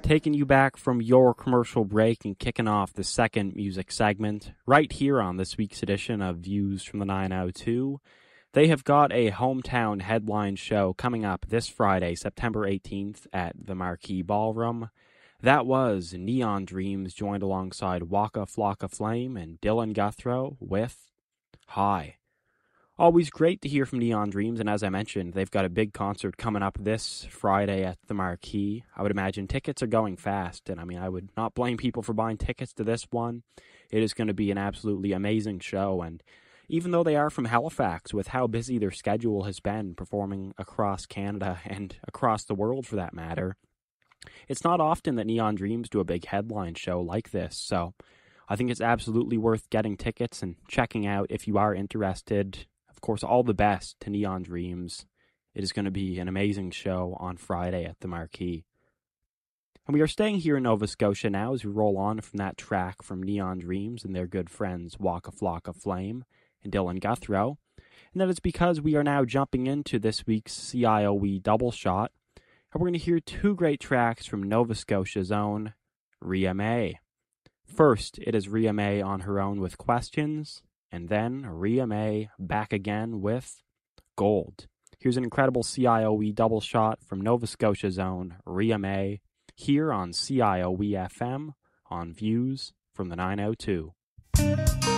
Taking you back from your commercial break and kicking off the second music segment right here on this week's edition of Views from the 902. They have got a hometown headline show coming up this Friday, September 18th at the Marquee Ballroom. That was Neon Dreams joined alongside Waka Flocka Flame and Dylan Guthrow with Hi. Always great to hear from Neon Dreams, and as I mentioned, they've got a big concert coming up this Friday at the Marquee. I would imagine tickets are going fast, and I would not blame people for buying tickets to this one. It is going to be an absolutely amazing show, and even though they are from Halifax, with how busy their schedule has been performing across Canada and across the world for that matter, it's not often that Neon Dreams do a big headline show like this, so I think it's absolutely worth getting tickets and checking out if you are interested. Of course, all the best to Neon Dreams. It is going to be an amazing show on Friday at the Marquee. And we are staying here in Nova Scotia now as we roll on from that track from Neon Dreams and their good friends Waka Flocka Flame and Dylan Guthrow. And that is because we are now jumping into this week's CIOE Double Shot. And we're going to hear two great tracks from Nova Scotia's own Ria May. First, it is Ria May on her own with Questions. And then Ria May back again with Gold. Here's an incredible CIOE double shot from Nova Scotia's own Ria May here on CIOE FM on Views from the 902.